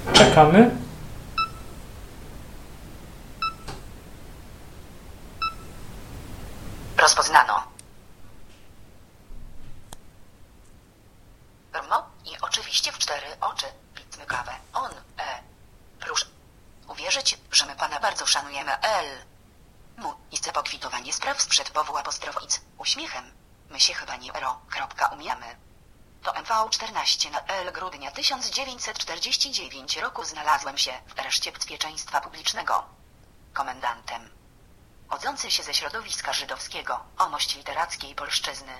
Czekamy. Rozpoznano. I oczywiście w 4 oczy. Pizzmy kawę. Proszę uwierzyć, że my pana bardzo szanujemy. I chcę pokwitowanie spraw sprzed powołu apostrofic. Uśmiechem. My się chyba nie umiemy. To MV14 na grudnia 1949 roku znalazłem się w areszcie bezpieczeństwa publicznego. Komendantem. Odzący się ze środowiska żydowskiego, o mości literackiej polszczyzny.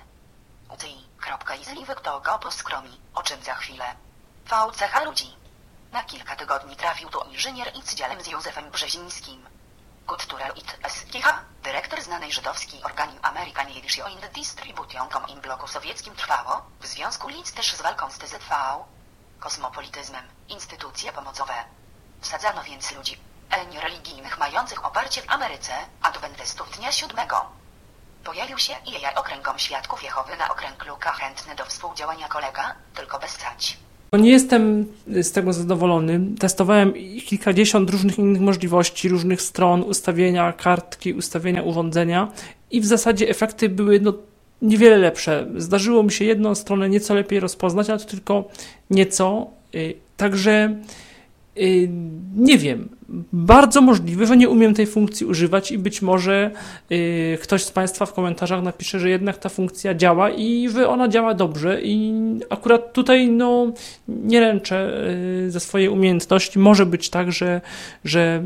I zliwek to go poskromi, o czym za chwilę. VCH ludzi. Na kilka tygodni trafił tu inżynier i z dzielem z Józefem Brzezińskim. Kultural it SKH, dyrektor znanej żydowskiej organi American Jewish Oil Distribution im bloku sowieckim trwało, w związku lic też z walką z TZV, kosmopolityzmem, instytucje pomocowe. Wsadzano więc ludzi religijnych mających oparcie w Ameryce, adwentystów dnia 7. Pojawił się i okręgom świadków Jehowy na okręg Luka chętny do współdziałania kolega, tylko bez cać. Nie jestem z tego zadowolony. Testowałem kilkadziesiąt różnych innych możliwości, różnych stron, ustawienia kartki, ustawienia urządzenia i w zasadzie efekty były niewiele lepsze. Zdarzyło mi się jedną stronę nieco lepiej rozpoznać, ale to tylko nieco. Także nie wiem. Bardzo możliwe, że nie umiem tej funkcji używać i być może ktoś z Państwa w komentarzach napisze, że jednak ta funkcja działa i że ona działa dobrze i akurat tutaj nie ręczę ze swojej umiejętności. Może być tak, że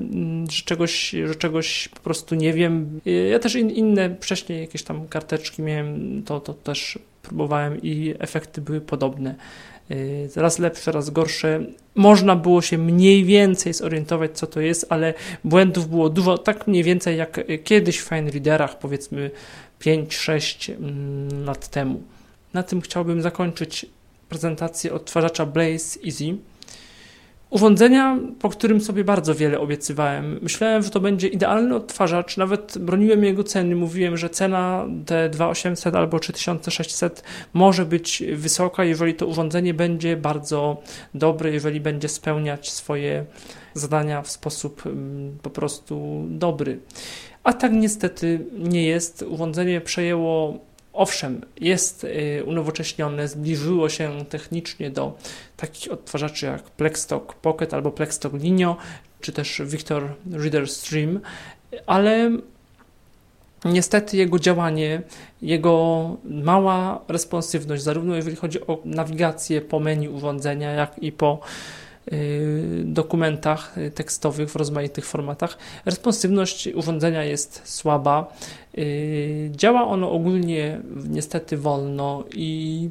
czegoś po prostu nie wiem. Ja też inne wcześniej jakieś tam karteczki miałem, to też próbowałem i efekty były podobne. Raz lepsze, raz gorsze. Można było się mniej więcej zorientować, co to jest, ale błędów było dużo, tak mniej więcej jak kiedyś w FineReaderach, powiedzmy 5-6 lat temu. Na tym chciałbym zakończyć prezentację odtwarzacza Blaze Easy. Urządzenia, po którym sobie bardzo wiele obiecywałem. Myślałem, że to będzie idealny odtwarzacz, nawet broniłem jego ceny. Mówiłem, że cena te 2800 albo 3600 może być wysoka, jeżeli to urządzenie będzie bardzo dobre, jeżeli będzie spełniać swoje zadania w sposób po prostu dobry. A tak niestety nie jest. Urządzenie przejęło, owszem, jest unowocześnione, zbliżyło się technicznie do takich odtwarzaczy jak Plextalk Pocket albo Plextalk Linio, czy też Victor Reader Stream, ale niestety jego działanie, jego mała responsywność, zarówno jeżeli chodzi o nawigację po menu urządzenia, jak i po dokumentach tekstowych w rozmaitych formatach. Responsywność urządzenia jest słaba. Działa ono ogólnie niestety wolno i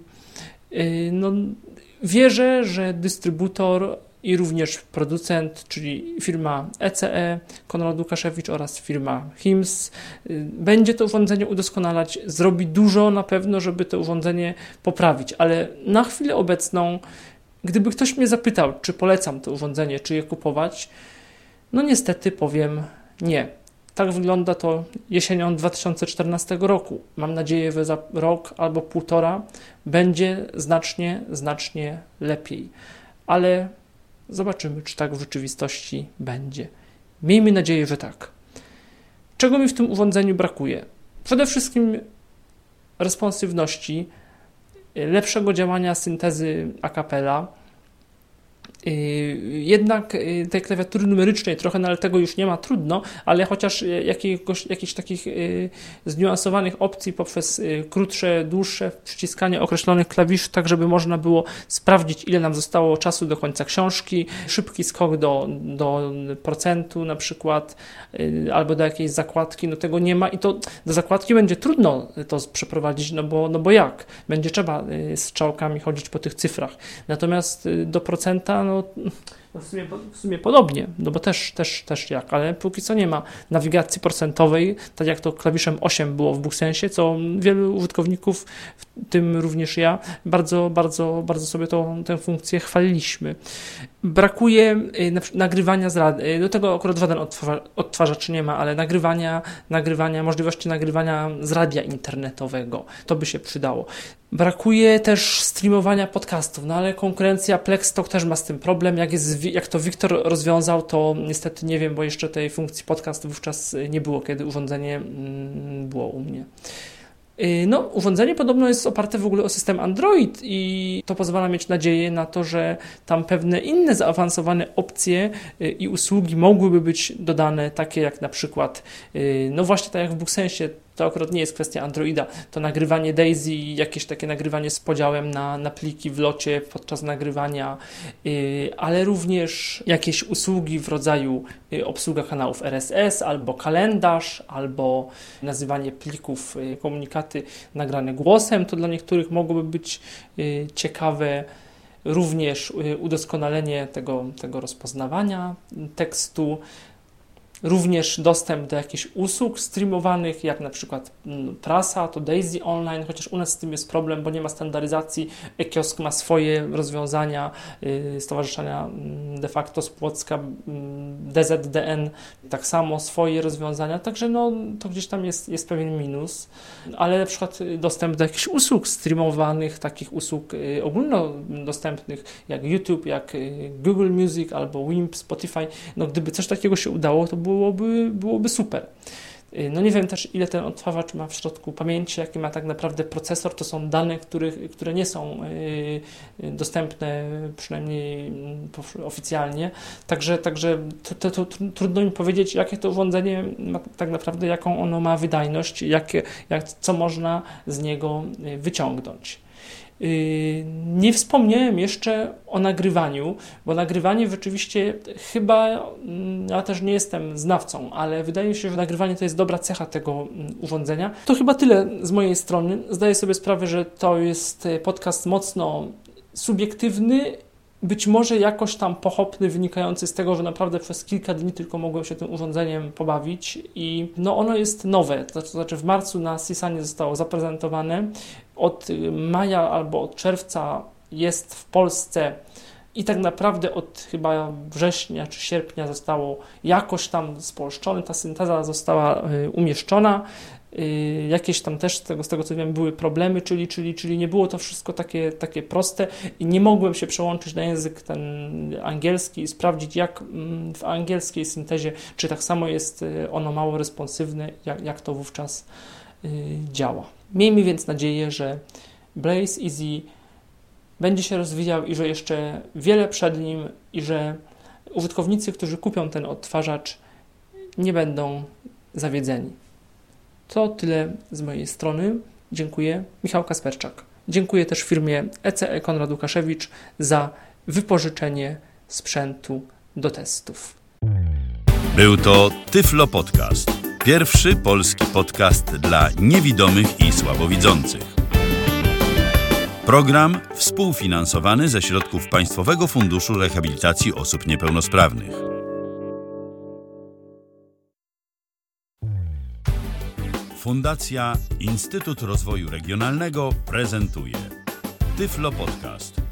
wierzę, że dystrybutor i również producent, czyli firma ECE, Konrad Łukaszewicz oraz firma HIMS, będzie to urządzenie udoskonalać, zrobi dużo na pewno, żeby to urządzenie poprawić, ale na chwilę obecną, gdyby ktoś mnie zapytał, czy polecam to urządzenie, czy je kupować, niestety powiem nie. Tak wygląda to jesienią 2014 roku. Mam nadzieję, że za rok albo półtora będzie znacznie lepiej. Ale zobaczymy, czy tak w rzeczywistości będzie. Miejmy nadzieję, że tak. Czego mi w tym urządzeniu brakuje? Przede wszystkim responsywności, lepszego działania syntezy a cappella. Jednak tej klawiatury numerycznej trochę, ale tego już nie ma, trudno, ale chociaż jakichś takich zniuansowanych opcji poprzez krótsze, dłuższe przyciskanie określonych klawiszy, tak żeby można było sprawdzić, ile nam zostało czasu do końca książki, szybki skok do procentu na przykład, albo do jakiejś zakładki, tego nie ma i to do zakładki będzie trudno to przeprowadzić, bo jak? Będzie trzeba z strzałkami chodzić po tych cyfrach. Natomiast do procenta, w sumie podobnie, bo też jak, ale póki co nie ma nawigacji procentowej, tak jak to klawiszem 8 było w BookSensie, co wielu użytkowników, w tym również ja, bardzo sobie tę funkcję chwaliliśmy. Brakuje nagrywania z radia, do tego akurat żaden odtwarzacz nie ma, ale możliwości nagrywania z radia internetowego, to by się przydało. Brakuje też streamowania podcastów, ale konkurencja Plextalk też ma z tym problem. Jak jest jak to Wiktor rozwiązał, to niestety nie wiem, bo jeszcze tej funkcji podcast wówczas nie było, kiedy urządzenie było u mnie. No, urządzenie podobno jest oparte w ogóle o system Android i to pozwala mieć nadzieję na to, że tam pewne inne zaawansowane opcje i usługi mogłyby być dodane, takie jak na przykład, no właśnie tak jak w BookSensie, to akurat nie jest kwestia Androida, to nagrywanie Daisy, jakieś takie nagrywanie z podziałem na pliki w locie podczas nagrywania, ale również jakieś usługi w rodzaju obsługa kanałów RSS, albo kalendarz, albo nazywanie plików, komunikaty nagrane głosem, to dla niektórych mogłoby być ciekawe. Również udoskonalenie tego rozpoznawania tekstu, również dostęp do jakichś usług streamowanych, jak na przykład prasa, to Daisy Online, chociaż u nas z tym jest problem, bo nie ma standaryzacji. E-kiosk ma swoje rozwiązania, stowarzyszenia de facto z Płocka, DZDN tak samo swoje rozwiązania, także no, to gdzieś tam jest pewien minus, ale na przykład dostęp do jakichś usług streamowanych, takich usług ogólnodostępnych jak YouTube, jak Google Music albo Wimp, Spotify, no gdyby coś takiego się udało, to byłoby super. No nie wiem też, ile ten odtwarzacz ma w środku pamięci, jaki ma tak naprawdę procesor, to są dane, które nie są dostępne, przynajmniej oficjalnie, także to trudno mi powiedzieć, jakie to urządzenie ma tak naprawdę, jaką ono ma wydajność, co można z niego wyciągnąć. Nie wspomniałem jeszcze o nagrywaniu, bo nagrywanie rzeczywiście chyba, ja też nie jestem znawcą, ale wydaje mi się, że nagrywanie to jest dobra cecha tego urządzenia. To chyba tyle z mojej strony. Zdaję sobie sprawę, że to jest podcast mocno subiektywny, być może jakoś tam pochopny, wynikający z tego, że naprawdę przez kilka dni tylko mogłem się tym urządzeniem pobawić i no ono jest nowe, to znaczy w marcu na CSUNie zostało zaprezentowane, od maja albo od czerwca jest w Polsce i tak naprawdę od chyba września czy sierpnia zostało jakoś tam spolszczone, ta synteza została umieszczona. Jakieś tam też z tego co wiem były problemy, czyli nie było to wszystko takie proste i nie mogłem się przełączyć na język ten angielski i sprawdzić, jak w angielskiej syntezie, czy tak samo jest ono mało responsywne, jak to wówczas działa. Miejmy więc nadzieję, że Blaze Easy będzie się rozwijał i że jeszcze wiele przed nim i że użytkownicy, którzy kupią ten odtwarzacz, nie będą zawiedzeni. To tyle z mojej strony. Dziękuję. Michał Kasperczak. Dziękuję też firmie ECE Konrad Łukaszewicz za wypożyczenie sprzętu do testów. Był to Tyflo Podcast. Pierwszy polski podcast dla niewidomych i słabowidzących. Program współfinansowany ze środków Państwowego Funduszu Rehabilitacji Osób Niepełnosprawnych. Fundacja Instytut Rozwoju Regionalnego prezentuje Tyflo Podcast.